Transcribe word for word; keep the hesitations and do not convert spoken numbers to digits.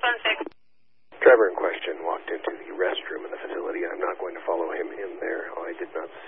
one six. Driver in question walked into the restroom in the facility. I'm not going to follow him in there. I did not